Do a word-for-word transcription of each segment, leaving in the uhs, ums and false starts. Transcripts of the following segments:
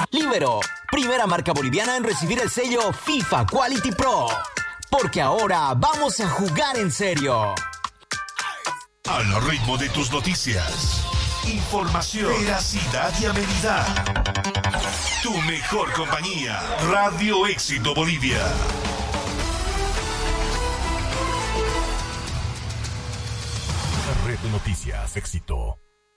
Libero, primera marca boliviana en recibir el sello FIFA Quality Pro. Porque ahora vamos a jugar en serio. Al ritmo de tus noticias. Información, veracidad y amenidad. Tu mejor compañía. Radio Éxito Bolivia. Red de Noticias Éxito.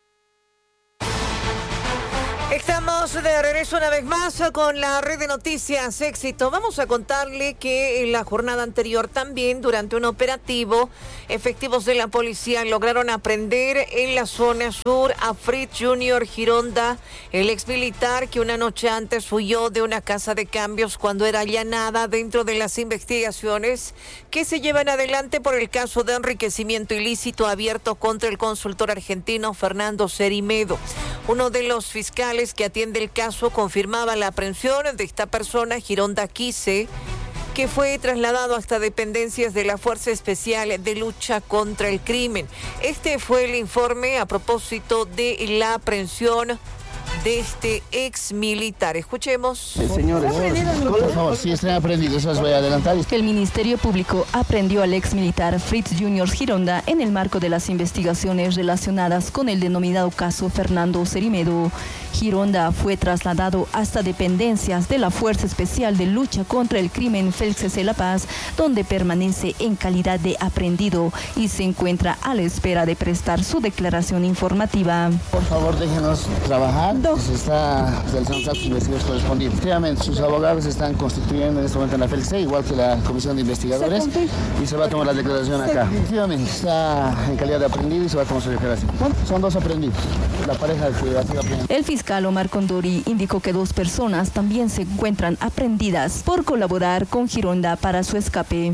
Estamos de regreso una vez más con la red de noticias Éxito. Vamos a contarle que en la jornada anterior también, durante un operativo, efectivos de la policía lograron aprender en la zona sur a Fritz Junior Gironda, el ex militar que una noche antes huyó de una casa de cambios cuando era allanada dentro de las investigaciones que se llevan adelante por el caso de enriquecimiento ilícito abierto contra el consultor argentino Fernando Cerimedo. Uno de los fiscales que atiende el caso confirmaba la aprehensión de esta persona, Gironda Quise, que fue trasladado hasta dependencias de la Fuerza Especial de Lucha contra el Crimen. Este fue el informe a propósito de la aprehensión de este ex militar. Escuchemos. Sí, señores, por favor, si están aprendidos, eso les voy a adelantar. El Ministerio Público aprendió al ex militar Fritz Junior Gironda en el marco de las investigaciones relacionadas con el denominado caso Fernando Cerimedo. Gironda fue trasladado hasta dependencias de la Fuerza Especial de Lucha contra el Crimen F E L C C La Paz, donde permanece en calidad de aprehendido y se encuentra a la espera de prestar su declaración informativa. Por favor, déjenos trabajar. Se está realizando los actos investigativos correspondientes. Efectivamente, sus abogados se están constituyendo en este momento en la F E L C C, igual que la Comisión de Investigadores, y se va a tomar la declaración acá. Efectivamente, está en calidad de aprendido y se va a tomar su declaración. Son dos aprendidos, la pareja que ha sido aprendida. El fiscal Omar Condori indicó que dos personas también se encuentran aprendidas por colaborar con Gironda para su escape.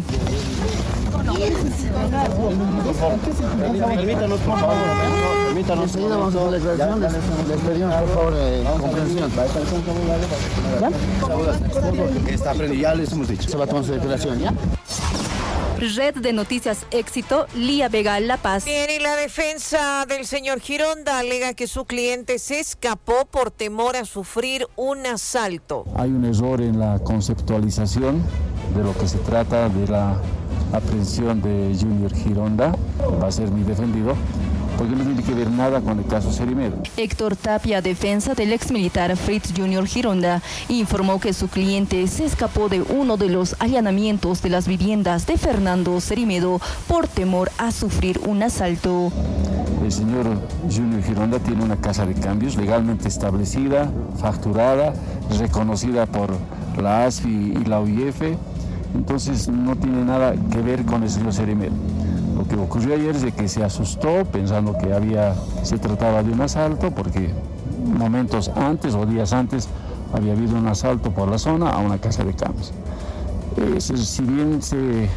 Permítanos, por favor. Permítanos. Enseguida vamos a hacer la declaración. Les pedimos, por favor, eh, comprensión. ¿Ya? Está aprendido, ya les hemos dicho. Se va a tomar su declaración, ¿ya? Red de Noticias Éxito, Lía Vega, La Paz. Bien, y la defensa del señor Gironda alega que su cliente se escapó por temor a sufrir un asalto. Hay un error en la conceptualización de lo que se trata de la aprehensión de Junior Gironda. Va a ser mi defendido, porque no tiene que ver nada con el caso Cerimedo. Héctor Tapia, defensa del exmilitar Fritz Junior Gironda, informó que su cliente se escapó de uno de los allanamientos de las viviendas de Fernando Cerimedo por temor a sufrir un asalto. El señor Junior Gironda tiene una casa de cambios legalmente establecida, facturada, reconocida por la A S F I y la U I F, entonces no tiene nada que ver con el señor Cerimedo. Lo que ocurrió ayer es de que se asustó pensando que había, se trataba de un asalto, porque momentos antes o días antes había habido un asalto por la zona a una casa de cambios. Eh, si bien se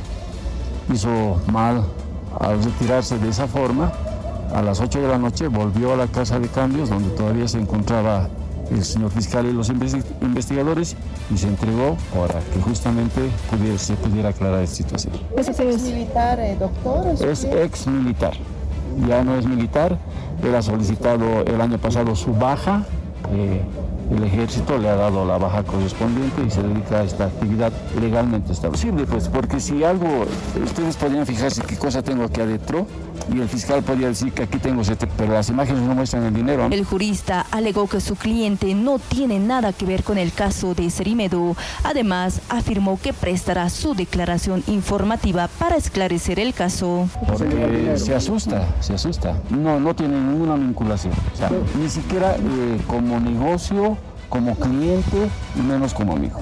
hizo mal al retirarse de esa forma, a las ocho de la noche volvió a la casa de cambios donde todavía se encontraba el señor fiscal y los investigadores, y se entregó para que justamente pudiera, se pudiera aclarar esta situación. ¿Es ex militar, eh, doctor? Es ex militar, ya no es militar. Él ha solicitado el año pasado su baja, eh, el ejército le ha dado la baja correspondiente y se dedica a esta actividad legalmente establecible, pues, porque si algo, ustedes podrían fijarse qué cosa tengo aquí adentro, y el fiscal podría decir que aquí tengo siete, pero las imágenes no muestran el dinero, ¿no? El jurista alegó que su cliente no tiene nada que ver con el caso de Cerimedo. Además, afirmó que prestará su declaración informativa para esclarecer el caso. Porque se asusta, se asusta. No, no tiene ninguna vinculación. O sea, ni siquiera eh, como negocio, como cliente y menos como amigo.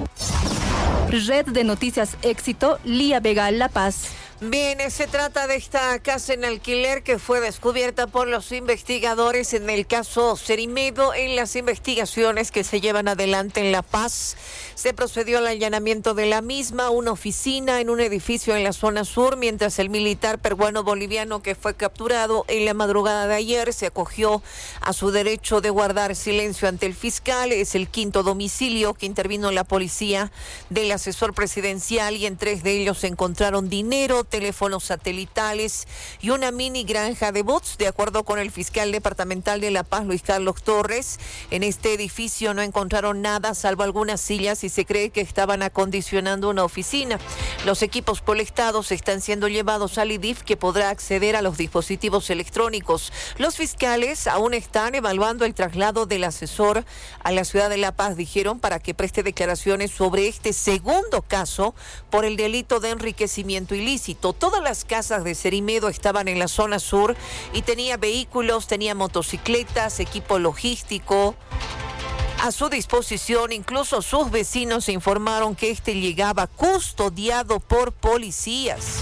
Red de Noticias Éxito, Lía Vega, La Paz. Bien, se trata de esta casa en alquiler que fue descubierta por los investigadores en el caso Cerimedo. En las investigaciones que se llevan adelante en La Paz, se procedió al allanamiento de la misma, una oficina en un edificio en la zona sur, mientras el militar peruano-boliviano que fue capturado en la madrugada de ayer se acogió a su derecho de guardar silencio ante el fiscal. Es el quinto domicilio que intervino la policía del asesor presidencial, y en tres de ellos se encontraron dinero, teléfonos satelitales y una mini granja de bots. De acuerdo con el fiscal departamental de La Paz, Luis Carlos Torres, en este edificio no encontraron nada salvo algunas sillas y se cree que estaban acondicionando una oficina. Los equipos colectados están siendo llevados al I D I F, que podrá acceder a los dispositivos electrónicos. Los fiscales aún están evaluando el traslado del asesor a la ciudad de La Paz, dijeron, para que preste declaraciones sobre este segundo caso por el delito de enriquecimiento ilícito. Todas las casas de Cerimedo estaban en la zona sur y tenía vehículos, tenía motocicletas, equipo logístico a su disposición. Incluso sus vecinos informaron que este llegaba custodiado por policías.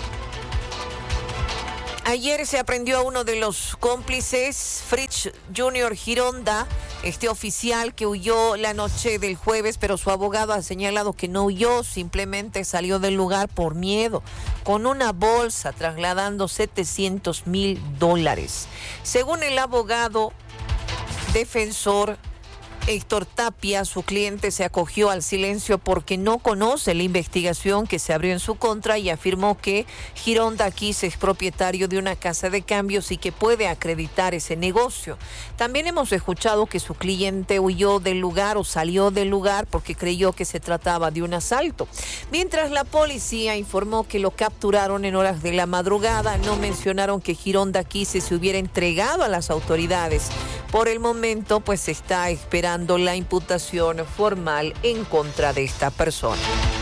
Ayer se aprendió a uno de los cómplices, Fritz Junior Gironda, este oficial que huyó la noche del jueves, pero su abogado ha señalado que no huyó, simplemente salió del lugar por miedo, con una bolsa trasladando setecientos mil dólares. Según el abogado defensor Héctor Tapia, su cliente se acogió al silencio porque no conoce la investigación que se abrió en su contra y afirmó que Gironda Kiss es propietario de una casa de cambios y que puede acreditar ese negocio. También hemos escuchado que su cliente huyó del lugar o salió del lugar porque creyó que se trataba de un asalto. Mientras la policía informó que lo capturaron en horas de la madrugada, no mencionaron que Gironda Kiss se hubiera entregado a las autoridades. Por el momento, pues se está esperando la imputación formal en contra de esta persona.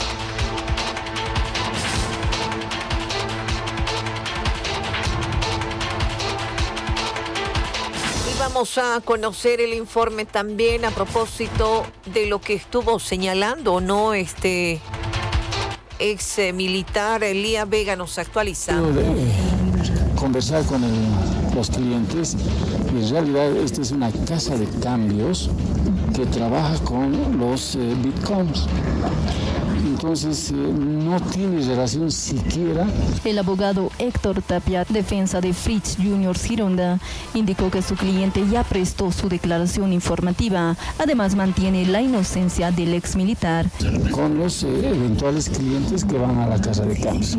Y vamos a conocer el informe también a propósito de lo que estuvo señalando, ¿no? Este ex militar Lía Vega nos actualiza. Conversar con el, los clientes, y en realidad esta es una casa de cambios que trabaja con los eh, bitcoins. Entonces eh, no tiene relación siquiera. El abogado Héctor Tapia, defensa de Fritz Junior Gironda, indicó que su cliente ya prestó su declaración informativa. Además mantiene la inocencia del ex militar. Con los eh, eventuales clientes que van a la casa de cambios.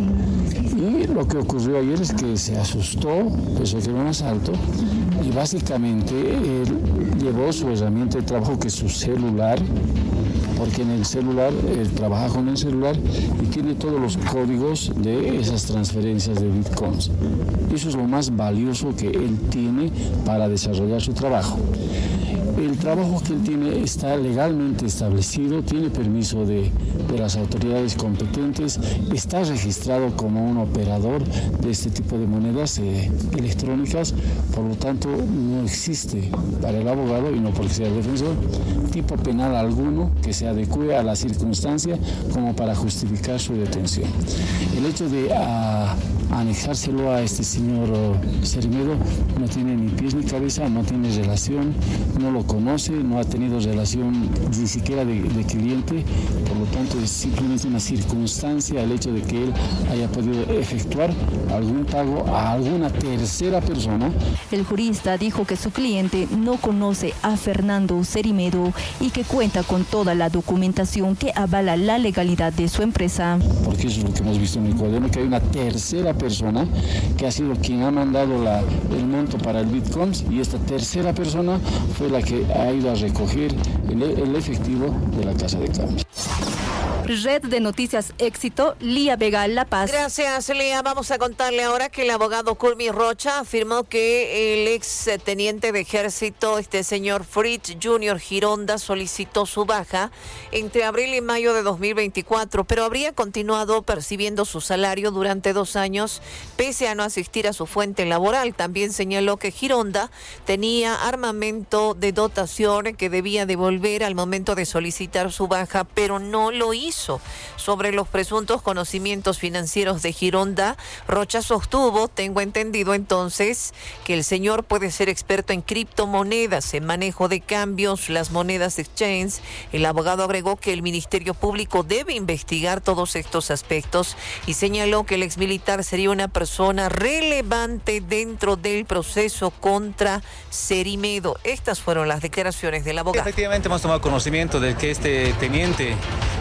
Y lo que ocurrió ayer es que se asustó, pensó que era un asalto, y básicamente él llevó su herramienta de trabajo, que es su celular, porque en el celular, él trabaja con el celular y tiene todos los códigos de esas transferencias de bitcoins. Eso es lo más valioso que él tiene para desarrollar su trabajo. El trabajo que él tiene está legalmente establecido, tiene permiso de, de las autoridades competentes, está registrado como un operador de este tipo de monedas eh, electrónicas, por lo tanto no existe para el abogado, y no porque sea el defensor, tipo penal alguno que se adecue a la circunstancia como para justificar su detención. El hecho de a, anejárselo a este señor Cerimedo no tiene ni pies ni cabeza, no tiene relación, no lo conoce, no ha tenido relación ni siquiera de, de cliente, por lo tanto es simplemente una circunstancia el hecho de que él haya podido efectuar algún pago a alguna tercera persona. El jurista dijo que su cliente no conoce a Fernando Cerimedo y que cuenta con toda la documentación que avala la legalidad de su empresa. Porque eso es lo que hemos visto en el cuaderno, que hay una tercera persona que ha sido quien ha mandado la, el monto para el Bitcoin, y esta tercera persona fue la que ha ido a recoger el, el efectivo de la casa de cambios. Red de Noticias Éxito, Lía Vega, La Paz. Gracias, Lía. Vamos a contarle ahora que el abogado Culmi Rocha afirmó que el ex teniente de ejército, este señor Fritz Junior Gironda, solicitó su baja entre abril y mayo de dos mil veinticuatro, pero habría continuado percibiendo su salario durante dos años, pese a no asistir a su fuente laboral. También señaló que Gironda tenía armamento de dotación que debía devolver al momento de solicitar su baja, pero no lo hizo. Sobre los presuntos conocimientos financieros de Gironda, Rocha sostuvo, tengo entendido entonces, que el señor puede ser experto en criptomonedas, en manejo de cambios, las monedas exchange. El abogado agregó que el Ministerio Público debe investigar todos estos aspectos y señaló que el exmilitar sería una persona relevante dentro del proceso contra Cerimedo. Estas fueron las declaraciones del abogado. Efectivamente hemos tomado conocimiento de que este teniente de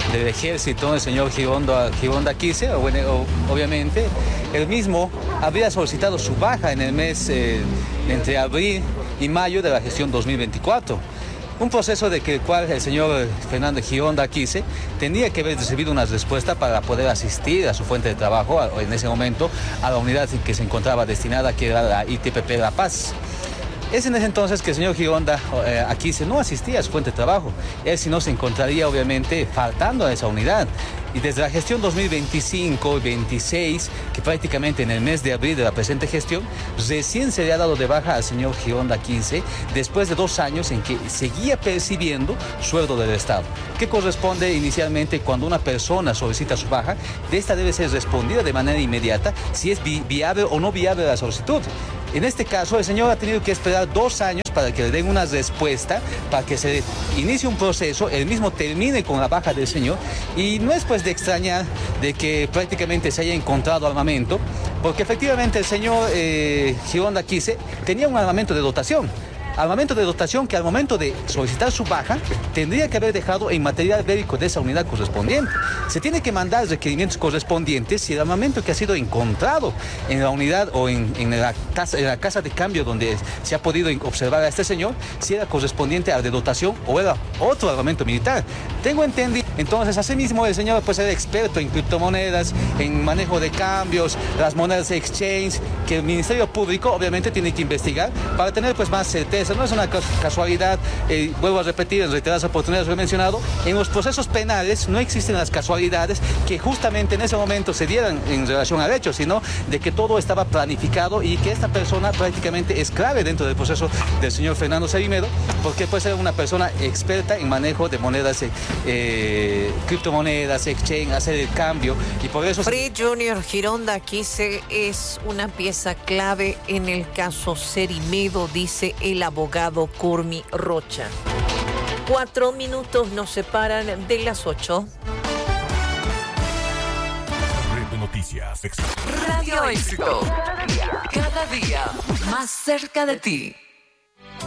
ejército, el señor Gironda, Gironda Quise, o, bueno, o, obviamente, él mismo había solicitado su baja en el mes eh, entre abril y mayo de la gestión dos mil veinticuatro. Un proceso de que el cual el señor Fernando Gironda Quise tenía que haber recibido una respuesta para poder asistir a su fuente de trabajo, en ese momento, a la unidad en que se encontraba destinada, que era la I T P P La Paz. Es en ese entonces que el señor Gironda eh, Quise no asistía a su fuente de trabajo. Él si no se encontraría obviamente faltando a esa unidad. Y desde la gestión dos mil veinticinco y veintiséis, que prácticamente en el mes de abril de la presente gestión, recién se le ha dado de baja al señor Gironda Quise después de dos años en que seguía percibiendo sueldo del Estado, que corresponde inicialmente cuando una persona solicita su baja, de esta debe ser respondida de manera inmediata si es vi viable o no viable la solicitud. En este caso, el señor ha tenido que esperar dos años para que le den una respuesta, para que se inicie un proceso, él mismo termine con la baja del señor, y no es pues de extrañar de que prácticamente se haya encontrado armamento, porque efectivamente el señor eh, Gironda Quise tenía un armamento de dotación. Armamento de dotación que al momento de solicitar su baja tendría que haber dejado en material bélico de esa unidad correspondiente. Se tiene que mandar requerimientos correspondientes si el armamento que ha sido encontrado en la unidad o en, en, la, casa, en la casa de cambio donde se ha podido observar a este señor, si era correspondiente al de dotación o era otro armamento militar. Tengo entendido, entonces, asimismo el señor pues era experto en criptomonedas, en manejo de cambios, las monedas exchange, que el Ministerio Público obviamente tiene que investigar para tener pues más certeza. No es una casualidad, eh, vuelvo a repetir en reiteradas oportunidades lo he mencionado, en los procesos penales no existen las casualidades que justamente en ese momento se dieran en relación al hecho, sino de que todo estaba planificado y que esta persona prácticamente es clave dentro del proceso del señor Fernando Cerimedo, porque puede ser una persona experta en manejo de monedas, eh, criptomonedas, exchange, hacer el cambio, y por eso... Fritz Junior Gironda Quise es una pieza clave en el caso Cerimedo, dice el abogado Curmi Rocha. Cuatro minutos nos separan de las ocho. Red de Noticias Éxito. Radio Éxito. Cada día, cada día más cerca de ti.